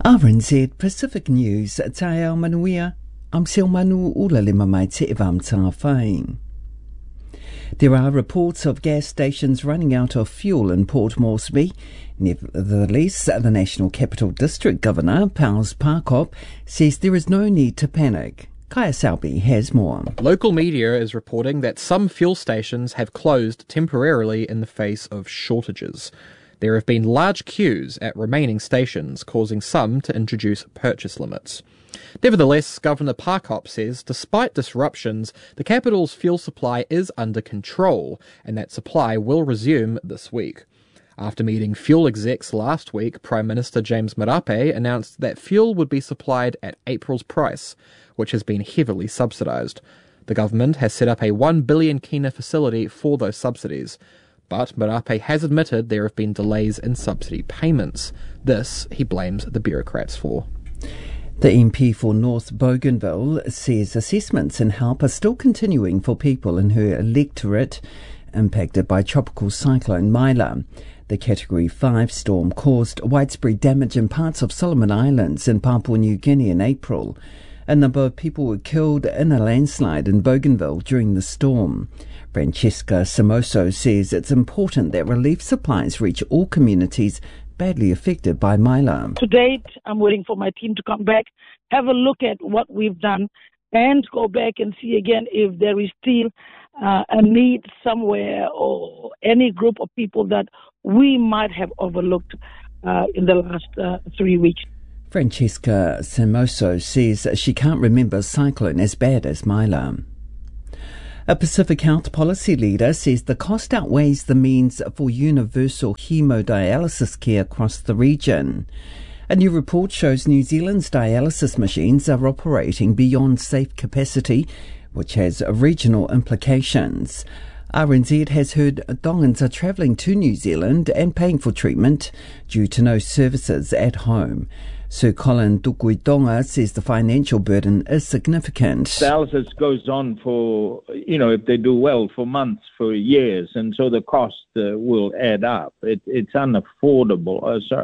RNZ Pacific News, tae au manuia, am seo manu ula lima mai te evam tā whai. There are reports of gas stations running out of fuel in Port Moresby. Nevertheless, the National Capital District Governor, Pauls Parkop, says there is no need to panic. Kaya Salby has more. Local media is reporting that some fuel stations have closed temporarily in the face of shortages. There have been large queues at remaining stations, causing some to introduce purchase limits. Nevertheless, Governor Parkop says despite disruptions, the capital's fuel supply is under control and that supply will resume this week. After meeting fuel execs last week, Prime Minister James Marape announced that fuel would be supplied at April's price, which has been heavily subsidised. The government has set up a 1 billion kina facility for those subsidies. But Marape has admitted there have been delays in subsidy payments. This he blames the bureaucrats for. The MP for North Bougainville says assessments and help are still continuing for people in her electorate impacted by tropical cyclone Mila. The Category 5 storm caused widespread damage in parts of Solomon Islands in Papua New Guinea in April. A number of people were killed in a landslide in Bougainville during the storm. Francesca Simoso says it's important that relief supplies reach all communities badly affected by Mila. To date, I'm waiting for my team to come back, have a look at what we've done, and go back and see again if there is still a need somewhere or any group of people that we might have overlooked in the last 3 weeks. Francesca Simoso says she can't remember a cyclone as bad as Mila. A Pacific Health policy leader says the cost outweighs the means for universal hemodialysis care across the region. A new report shows New Zealand's dialysis machines are operating beyond safe capacity, which has regional implications. RNZ has heard Tongans are travelling to New Zealand and paying for treatment due to no services at home. Sir Colin Tukuitonga says the financial burden is significant. Dialysis goes on for, if they do well, for months, for years, and so the cost will add up. It's unaffordable.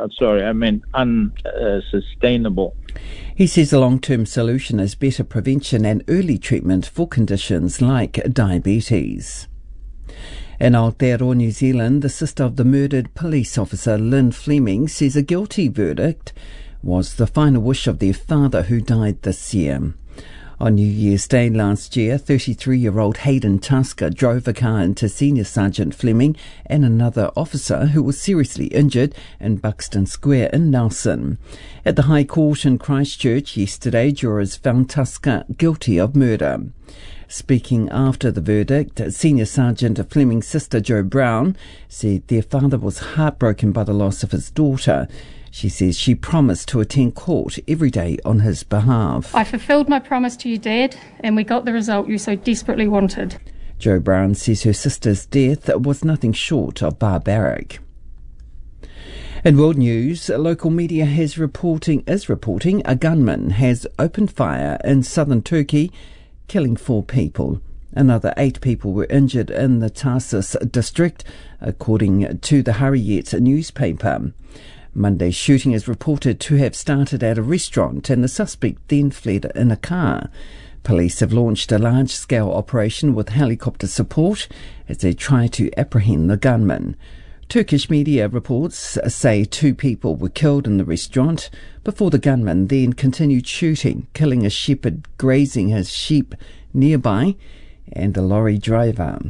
Unsustainable. He says a long-term solution is better prevention and early treatment for conditions like diabetes. In Aotearoa, New Zealand, the sister of the murdered police officer Lynn Fleming says a guilty verdict was the final wish of their father who died this year. On New Year's Day last year, 33-year-old Hayden Tusker drove a car into Senior Sergeant Fleming and another officer who was seriously injured in Buxton Square in Nelson. At the High Court in Christchurch yesterday, jurors found Tusker guilty of murder. Speaking after the verdict, Senior Sergeant Fleming's sister Jo Brown said their father was heartbroken by the loss of his daughter. She says she promised to attend court every day on his behalf. I fulfilled my promise to you, Dad, and we got the result you so desperately wanted. Jo Brown says her sister's death was nothing short of barbaric. In world news, local media is reporting a gunman has opened fire in southern Turkey, killing 4 people. Another 8 people were injured in the Tarsus district, according to the Hurriyet newspaper. Monday's shooting is reported to have started at a restaurant and the suspect then fled in a car. Police have launched a large-scale operation with helicopter support as they try to apprehend the gunman. Turkish media reports say 2 people were killed in the restaurant before the gunman then continued shooting, killing a shepherd grazing his sheep nearby and a lorry driver.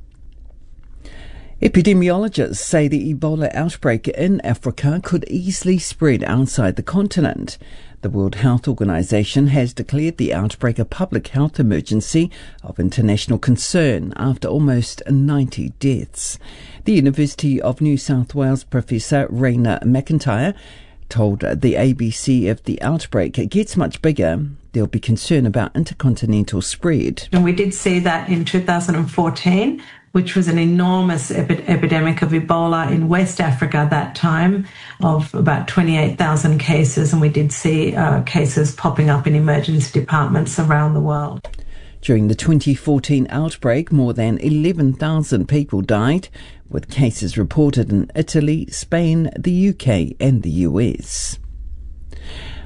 Epidemiologists say the Ebola outbreak in Africa could easily spread outside the continent. The World Health Organization has declared the outbreak a public health emergency of international concern after almost 90 deaths. The University of New South Wales professor Raina McIntyre told the ABC if the outbreak gets much bigger, there'll be concern about intercontinental spread. And we did see that in 2014, which was an enormous epidemic of Ebola in West Africa at that time, of about 28,000 cases, and we did see cases popping up in emergency departments around the world. During the 2014 outbreak, more than 11,000 people died, with cases reported in Italy, Spain, the UK and the US.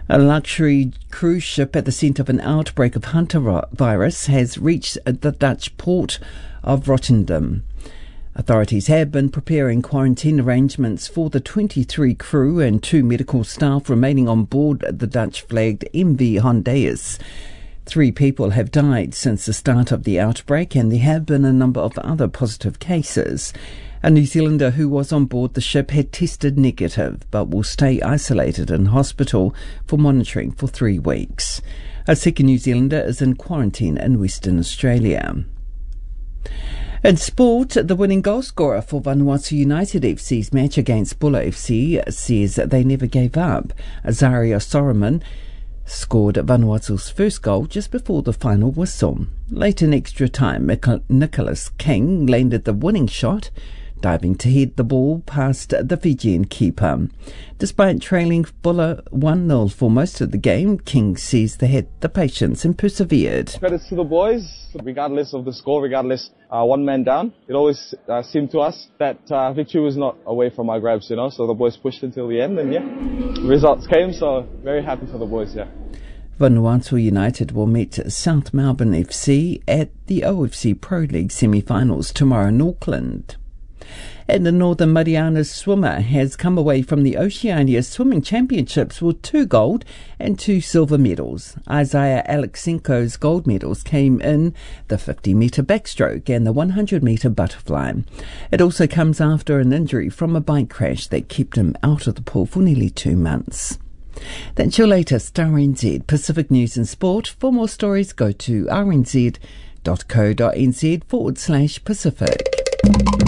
A luxury cruise ship at the centre of an outbreak of hantavirus has reached the Dutch port of Rotterdam. Authorities have been preparing quarantine arrangements for the 23 crew and 2 medical staff remaining on board the Dutch-flagged MV Hondeus. 3 people have died since the start of the outbreak, and there have been a number of other positive cases. A New Zealander who was on board the ship had tested negative, but will stay isolated in hospital for monitoring for 3 weeks. A second New Zealander is in quarantine in Western Australia. In sport, the winning goalscorer for Vanuatu United FC's match against Bulla FC says they never gave up. Azaria Soroman scored Vanuatu's first goal just before the final whistle. Late in extra time, Nicholas King landed the winning shot, diving to head the ball past the Fijian keeper. Despite trailing Bulla 1-0 for most of the game, King says they had the patience and persevered. Credits to the boys, regardless of the score, regardless one man down. It always seemed to us that victory was not away from our grabs, so the boys pushed until the end, and the results came, so very happy for the boys, Vanuatu United will meet South Melbourne FC at the OFC Pro League semi-finals tomorrow in Auckland. And the Northern Marianas swimmer has come away from the Oceania Swimming Championships with 2 gold and 2 silver medals. Isaiah Alexenko's gold medals came in the 50-metre backstroke and the 100-metre butterfly. It also comes after an injury from a bike crash that kept him out of the pool for nearly 2 months. That's your latest RNZ Pacific News and Sport. For more stories, go to rnz.co.nz/Pacific.